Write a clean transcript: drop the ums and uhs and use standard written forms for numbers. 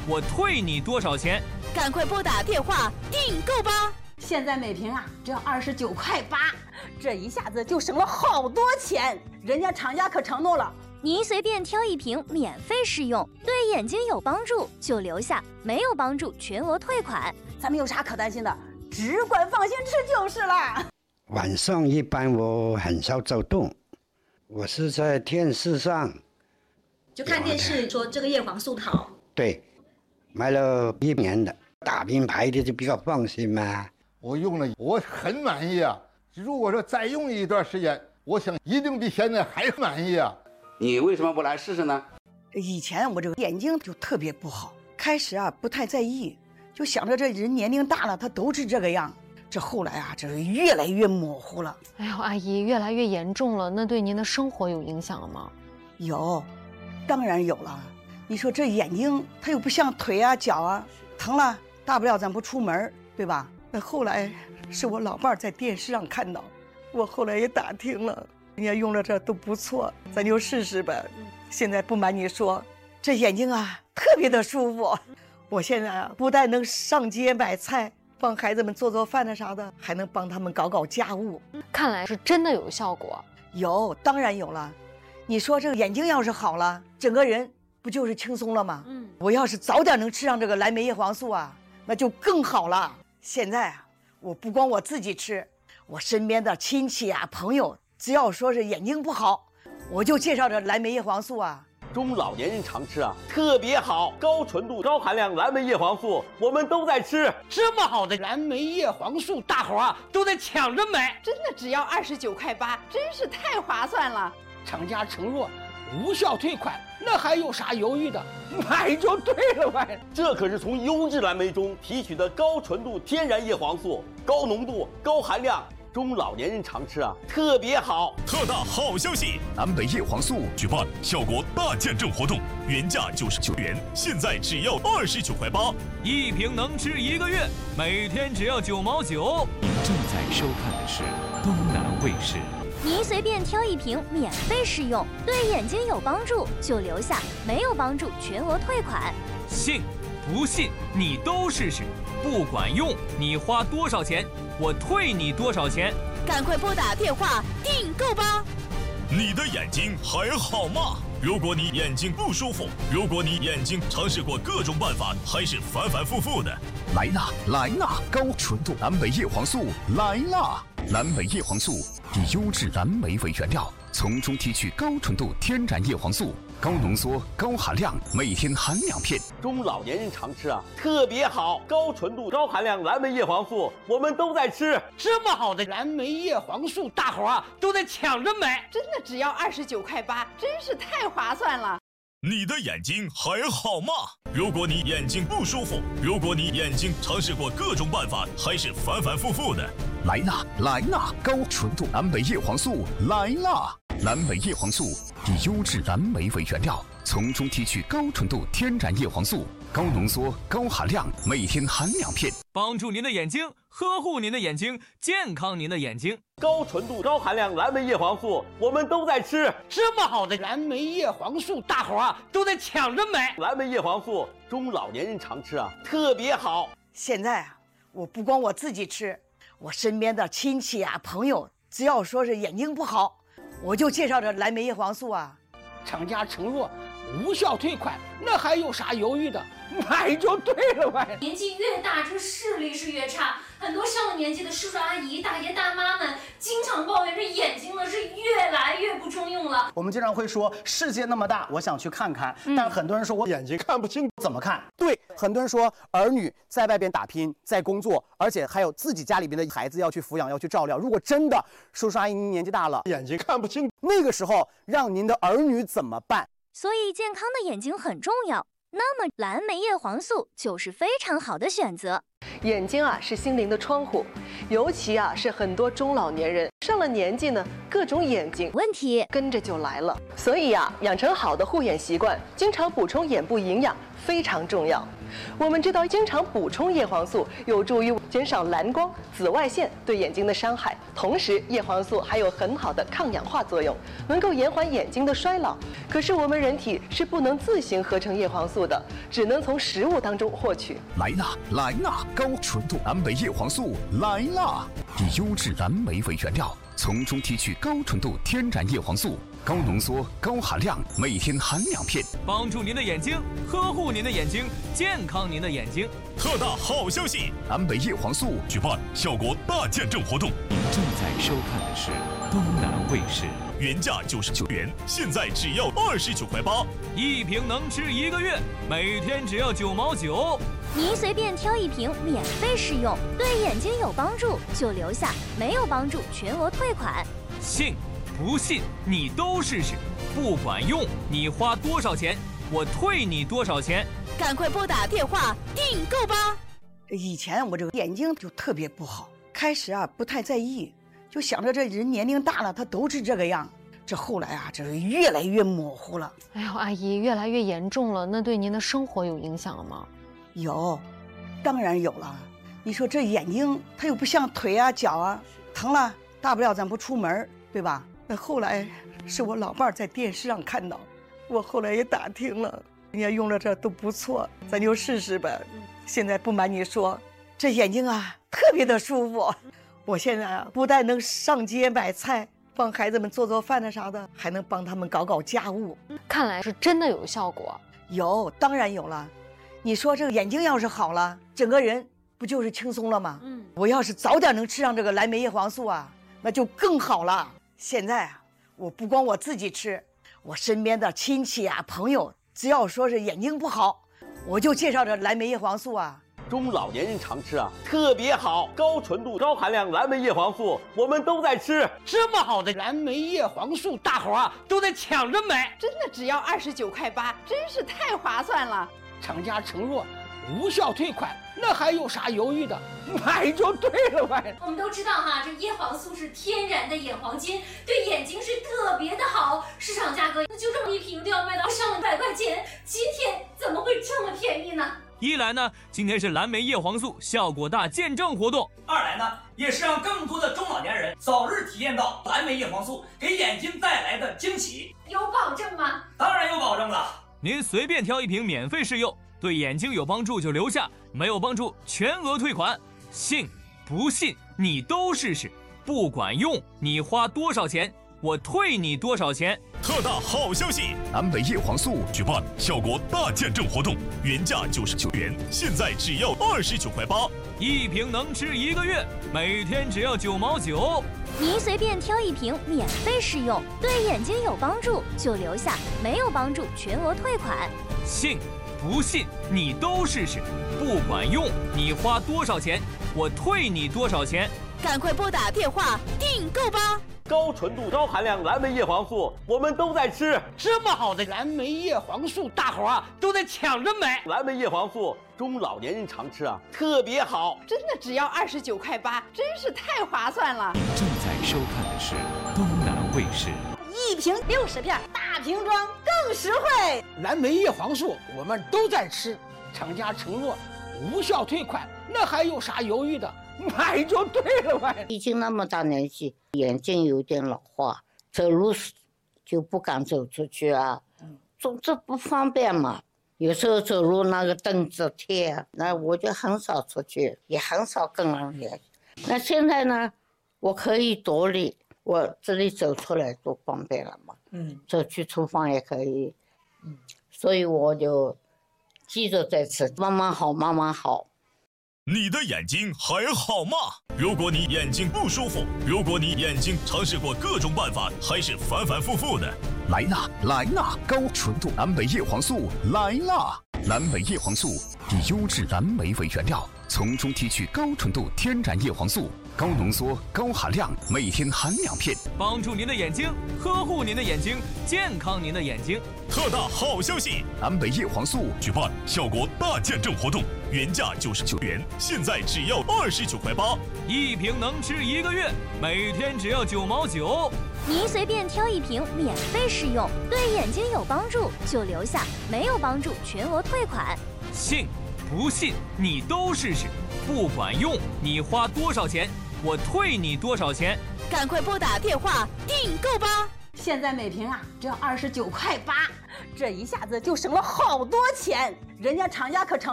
我退你多少钱？ 赶快拨打电话订购吧！ 现在每瓶啊只要29.8块，这一下子就省了好多钱。人家厂家可承诺了， 您随便挑一瓶免费试用，对眼睛有帮助就留下，没有帮助全额退款。 咱们有啥可担心的？只管放心吃就是了。 晚上一般我很少走动，我是在电视上就看电视说这个叶黄素好。 对，买了1年的大品牌的就比较放心嘛。 我用了，我很满意啊。如果说再用一段时间，我想一定比现在还满意啊。 你为什么不来试试呢？ 以前我这个眼睛就特别不好，开始啊不太在意，就想着这人年龄大了，他都是这个样。这后来啊，这是越来越模糊了。 哎呦，阿姨，越来越严重了，那对您的生活有影响了吗？ 有，当然有了。你说这眼睛它又不像腿啊脚啊，疼了大不了咱不出门，对吧？那后来是我老伴儿在电视上看到，我后来也打听了，人家用了这都不错，咱就试试呗。现在不瞒你说，这眼睛啊特别的舒服。我现在啊不但能上街买菜，帮孩子们做做饭的啥的，还能帮他们搞搞家务。 看来是真的有效果。 有，当然有了。你说这个眼睛要是好了，整个人不就是轻松了吗？我要是早点能吃上这个蓝莓叶黄素啊，那就更好了。现在啊，我不光我自己吃，我身边的亲戚啊朋友，只要说是眼睛不好，我就介绍这蓝莓叶黄素啊。 中老年人常吃啊，特别好，高纯度、高含量蓝莓叶黄素，我们都在吃。 这么好的蓝莓叶黄素，大伙啊都在抢着买， 真的只要29.8块，真是太划算了。 厂家承诺无效退款，那还有啥犹豫的？买就对了呗。 这可是从优质蓝莓中提取的高纯度天然叶黄素，高浓度、高含量。中老年人常吃啊，特别好。 特大好消息！蓝莓叶黄素举办效果大见证活动，原价99元，现在只要29.8块， 一瓶能吃1个月，每天只要9毛9。 您正在收看的是东南卫视。 您随便挑一瓶免费试用，对眼睛有帮助就留下，没有帮助全额退款。 信不信你都试试，不管用你花多少钱，我退你多少钱。 赶快拨打电话订购吧！ 你的眼睛还好吗？如果你眼睛不舒服，如果你眼睛尝试过各种办法，还是反反复复的，来啦来啦！高纯度蓝莓叶黄素来啦！蓝莓叶黄素以优质蓝莓为原料，从中提取高纯度天然叶黄素，高浓缩、高含量，每天含2片。 中老年人常吃啊，特别好，高纯度、高含量蓝莓叶黄素，我们都在吃。 这么好的蓝莓叶黄素，大伙啊都在抢着买， 真的只要29.8块，真是太划算了。 你的眼睛还好吗？如果你眼睛不舒服，如果你眼睛尝试过各种办法，还是反反复复的，来啦来啦！高纯度蓝莓叶黄素来啦！蓝莓叶黄素以优质蓝莓为原料，从中提取高纯度天然叶黄素，高浓缩、高含量，每天含2片， 帮助您的眼睛，呵护您的眼睛，健康您的眼睛。 高纯度、高含量蓝莓叶黄素，我们都在吃。 这么好的蓝莓叶黄素，大伙啊都在抢着买。 蓝莓叶黄素，中老年人常吃啊，特别好。 现在啊，我不光我自己吃，我身边的亲戚啊朋友，只要说是眼睛不好，我就介绍这蓝莓叶黄素啊。 厂家承诺无效退款，那还有啥犹豫的？买就对了呗。 年纪越大，这视力是越差。很多上了年纪的叔叔阿姨、大爷大妈们，经常抱怨这眼睛呢是越来越不中用了。 我们经常会说，世界那么大，我想去看看。但很多人说我眼睛看不清，怎么看？对，很多人说儿女在外边打拼，在工作，而且还有自己家里边的孩子要去抚养，要去照料。如果真的叔叔阿姨您年纪大了，眼睛看不清，那个时候让您的儿女怎么办？ 所以健康的眼睛很重要。那么蓝莓叶黄素就是非常好的选择。 眼睛啊是心灵的窗户，尤其啊是很多中老年人上了年纪呢，各种眼睛问题跟着就来了。所以呀，养成好的护眼习惯，经常补充眼部营养非常重要。我们知道，经常补充叶黄素有助于减少蓝光、紫外线对眼睛的伤害，同时叶黄素还有很好的抗氧化作用，能够延缓眼睛的衰老。可是我们人体是不能自行合成叶黄素的，只能从食物当中获取。 莱纳高纯度蓝莓叶黄素，莱纳以优质蓝莓为原料，从中提取高纯度天然叶黄素。高浓缩、高含量，每天含2片， 帮助您的眼睛，呵护您的眼睛，健康您的眼睛。 特大好消息！蓝莓叶黄素举办效果大见证活动。 您正在收看的是东南卫视， 原价99元，现在只要29.8块， 一瓶能吃1个月，每天只要9毛9。 您随便挑一瓶免费试用，对眼睛有帮助就留下，没有帮助全额退款。 信不信你都试试，不管用你花多少钱，我退你多少钱。 赶快拨打电话订购吧。 以前我这个眼睛就特别不好，开始啊不太在意，就想着这人年龄大了，他都是这个样。这后来啊，这是越来越模糊了。 哎呦，阿姨，越来越严重了，那对您的生活有影响了吗？ 有，当然有了。你说这眼睛，它又不像腿啊脚啊，疼了大不了咱不出门，对吧？那后来是我老伴儿在电视上看到，我后来也打听了，人家用了这都不错，咱就试试呗。现在不瞒你说，这眼睛啊特别的舒服。我现在啊不但能上街买菜，帮孩子们做做饭的啥的，还能帮他们搞搞家务。 看来是真的有效果。 有，当然有了。你说这个眼睛要是好了，整个人不就是轻松了吗？我要是早点能吃上这个蓝莓叶黄素啊，那就更好了。现在啊，我不光我自己吃，我身边的亲戚啊、朋友，只要说是眼睛不好，我就介绍这蓝莓叶黄素啊。 中老年人常吃啊，特别好，高纯度、高含量蓝莓叶黄素，我们都在吃。 这么好的蓝莓叶黄素，大伙啊都在抢着买， 真的只要29.8块，真是太划算了。 厂家承诺无效退款，那还有啥犹豫的？买就对了呗。 我们都知道哈，这叶黄素是天然的眼黄金，对眼睛是特别的好。市场价格那就这么一瓶都要卖到上100块钱，今天怎么会这么便宜呢？ 一来呢，今天是蓝莓叶黄素效果大见证活动； 二来呢，也是让更多的中老年人早日体验到蓝莓叶黄素给眼睛带来的惊喜。 有保证吗？ 当然有保证了。 您随便挑一瓶免费试用，对眼睛有帮助就留下，没有帮助全额退款。信不信你都试试，不管用你花多少钱，我退你多少钱。 特大好消息！蓝莓叶黄素举办效果大见证活动，原价99元，现在只要29.8块， 一瓶能吃1个月，每天只要9毛9。 您随便挑一瓶免费试用，对眼睛有帮助就留下，没有帮助全额退款。 信不信你都试试，不管用你花多少钱，我退你多少钱。 赶快拨打电话订购吧。 高纯度、高含量蓝莓叶黄素，我们都在吃。 这么好的蓝莓叶黄素，大伙啊都在抢着买。 蓝莓叶黄素，中老年人常吃啊，特别好。 真的只要29.8块，真是太划算了。 您正在收看的是东南卫视。 一瓶60片，大瓶装更实惠。 蓝莓叶黄素我们都在吃，厂家承诺无效退款，那还有啥犹豫的？买就对了呗。 已经那么大年纪，眼睛有点老化，走路就不敢走出去啊，这不方便嘛。有时候走路那个凳子贴，那我就很少出去，也很少跟人联系。那现在呢，我可以独立，我这里走出来多方便了嘛。走去厨房也可以。所以我就记着在吃，慢慢好，慢慢好。 你的眼睛还好吗？如果你眼睛不舒服，如果你眼睛尝试过各种办法，还是反反复复的，莱纳高纯度蓝莓叶黄素，莱纳蓝莓叶黄素以优质蓝莓为原料，从中提取高纯度天然叶黄素， 高浓缩、高含量，每天含2片， 帮助您的眼睛，呵护您的眼睛，健康您的眼睛。 特大好消息！安维叶黄素举办效果大见证活动，原价99元，现在只要29.8块， 一瓶能吃1个月，每天只要9毛9。 您随便挑一瓶免费试用，对眼睛有帮助就留下，没有帮助全额退款。 信不信你都试试，不管用你花多少钱，我退你多少钱。 赶快拨打电话订购吧！ 现在每瓶只要29.8块，这一下子就省了好多钱，人家厂家可成